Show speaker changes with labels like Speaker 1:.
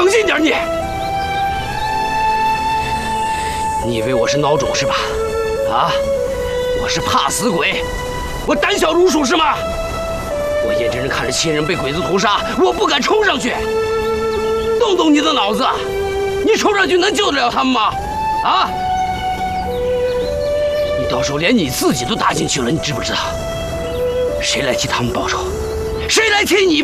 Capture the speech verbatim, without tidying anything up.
Speaker 1: 冷静点你！你以为我是孬种是吧？啊，我是怕死鬼，我胆小如鼠是吗？我眼睁睁看着亲人被鬼子屠杀，我不敢冲上去。动动你的脑子，你冲上去能救得了他们吗？啊！你到时候连你自己都搭进去了，你知不知道？谁来替他们报仇？谁来替你？